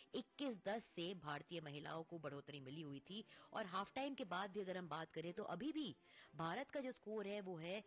21-10 से भारतीय महिलाओं को बढ़ोतरी मिली हुई थी। और हाफ टाइम के बाद भी अगर हम बात करें तो अभी भी भारत का जो स्कोर है वो है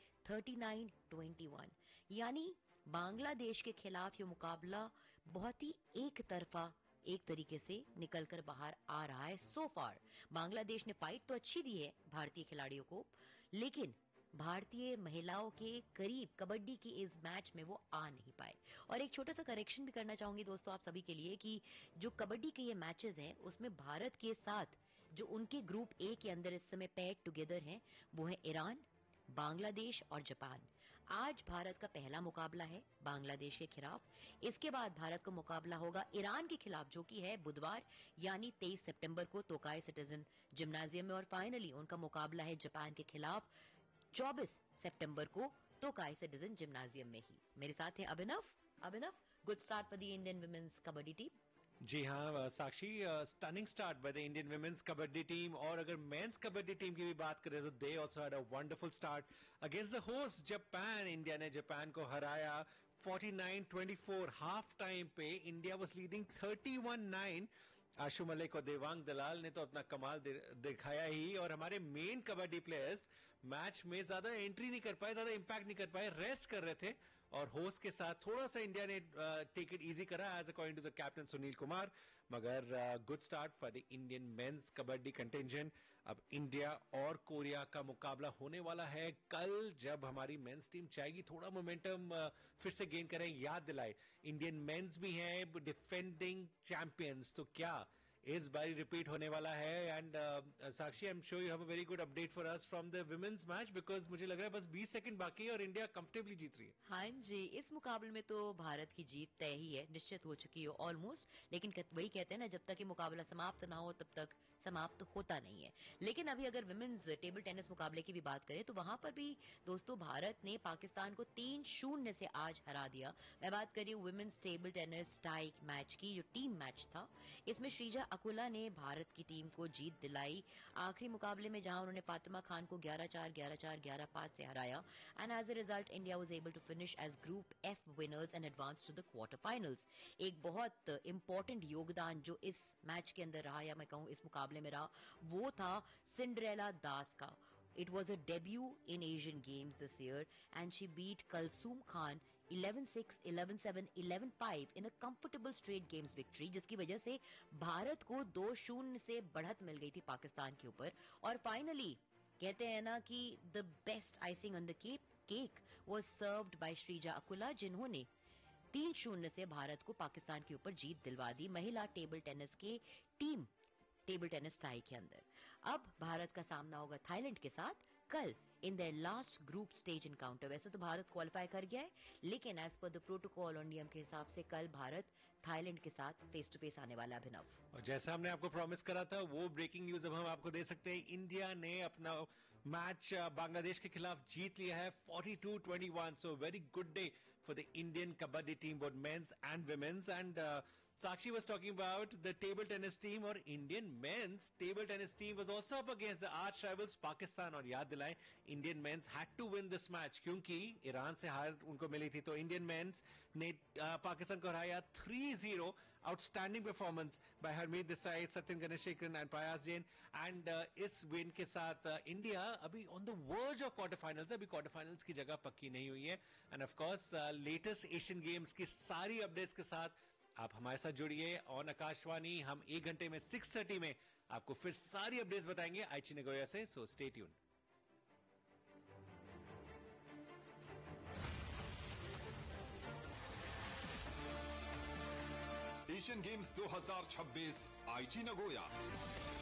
39-21, यानी बांग्लादेश के खिलाफ ये मुकाबला बहुत ही एक तरफा एक तरीके से निकलकर बाहर आ रहा है। सो फार बांग्लादेश ने फाइट तो अच्छी दी है भारतीय खिलाड़ियों को, लेकिन भारतीय महिलाओं के करीब कबड्डी की इस मैच में वो आ नहीं पाए। और एक छोटा सा करेक्शन भी करना चाहूंगी दोस्तों आप सभी के लिए कि जो कबड्डी के ये मैचेस हैं उसमें भारत के साथ जो उनके ग्रुप ए के अंदर इस समय पेयर टुगेदर हैं वो है ईरान, बांग्लादेश और जापान। आज भारत का पहला मुकाबला है बांग्लादेश के खिलाफ। इसके बाद भारत का मुकाबला होगा ईरान के खिलाफ जो कि है बुधवार यानी 23 सितंबर को तोकाई सिटीजन जिम्नाजियम में। और फाइनली उनका मुकाबला है जापान के खिलाफ 24 सितंबर को तोकाई सिटीजन जिम्नाजियम में ही। मेरे साथ है अभिनव, good start for the Indian women's kabaddi team. जी हाँ साक्षी, stunning start by the Indian women's kabaddi team. और अगर मेंस कबड्डी टीम की भी बात करें तो they also had a wonderful start against the host Japan. India ने जापान को हराया 49-24। हाफ टाइम पे इंडिया वाज लीडिंग 31-9। आशु मलिक और देवांग दलाल ने तो अपना कमाल दिखाया ही। और हमारे मेन कबड्डी प्लेयर्स मैच में ज्यादा एंट्री नहीं कर पाए, ज्यादा इंपैक्ट नहीं कर पाए, रेस्ट कर रहे थे। और होस्ट के साथ थोड़ा सा इंडिया ने टेक इट इजी करा as according to the captain Sunil Kumar. मगर good start for the Indian mains kabaddi contingent. अब इंडिया और कोरिया का मुकाबला होने वाला है कल, जब हमारी मेंस टीम चाहेगी थोड़ा मोमेंटम फिर से गेन करें। याद दिलाए इंडियन मेंस भी हैं डिफेंडिंग चैंपियंस, तो क्या इस बारी रिपीट होने वाला है? And Sakshi, I am sure you have a very good update for us from the women's match, because मुझे लग रहा है बस 20 सेकंड बाकी है और इंडिया कंफर्टेबली जीत रही है। हाँ जी, इस मुकाबले में तो भारत की जीत तय ही है, निश्चित हो चुकी है ऑलमोस्ट। लेकिन वही कहते हैं ना, जब तक ये मुकाबला समाप्त ना हो तब तक समाप्त होता नहीं है। लेकिन अभी अगर विमेन्स टेबल टेनिस मुकाबले की भी बात करें तो वहां पर भी दोस्तों भारत ने पाकिस्तान को 3-0 से आज हरा दिया। मैं बात कर रही हूँ women's table tennis tie match की, जो टीम मैच था। इसमें श्रीजा अकुला ने भारत की टीम को जीत दिलाई आखिरी मुकाबले में, जहां उन्होंने फातिमा खान को 11-4, 11-4, 11-5 से हराया। And as a result India was able to finish age group F winners and advance to the quarter finals. एक बहुत इंपॉर्टेंट योगदान जो इस मैच के अंदर रहा, या मैं कहूं इस मुकाबले में रहा, वो था सिंड्रेला दास का। It was her debut in Asian Games this year and she beat Kalsoom Khan 11-6, 11-7, 11-5 in a comfortable straight games victory, जिसकी वजह से भारत को 2-0 से बढ़त मिल गई थी पाकिस्तान के ऊपर। और फाइनली कहते हैं ना कि the best icing on the cake was served by Sreeja Akula, जिन्होंने 3-0 से भारत को पाकिस्तान के ऊपर जीत दिलवा दी महिला टेबल टेनिस के टीम टेबल टेनिस टाई के अंदर। अब भारत का सामना होगा थाईलैंड के साथ कल in their last group stage encounter. वैसे तो भारत क्वालिफाई कर गया है, लेकिन एज पर द प्रोटोकॉल और नियम के हिसाब से कल भारत थाईलैंड के साथ फेस टू फेस आने वाला है। अभिनव, और जैसा हमने आपको प्रॉमिस करा था वो ब्रेकिंग न्यूज अब हम आपको दे सकते हैं। इंडिया ने अपना मैच बांग्लादेश के खिलाफ जीत लिया है 42-21। So very good day for the Indian kabaddi team, both mains and women's. And Sakshi was talking about the table tennis team, और Indian men's table tennis team was also up against the arch rivals Pakistan। और याद दिलाएं Indian men's had to win this match क्योंकि Iran से हार उनको मिली थी। तो Indian men's ने पाकिस्तान को हराया 3-0। Outstanding performance by Harmeet Desai, Satyan गणेशेखरन and प्रयास जैन। एंड इस विन के साथ इंडिया अभी on the verge of quarter finals, अभी क्वार्टर फाइनल्स की जगह पक्की नहीं हुई है। End of course latest Asian games की सारी अपडेट्स के साथ आप हमारे साथ जुड़िए ऑन आकाशवाणी। हम 1 घंटे में 6:30 में आपको फिर सारी अपडेट्स बताएंगे आईची नगोया से। So stay tune. Asian games 2026 आईची नगोया।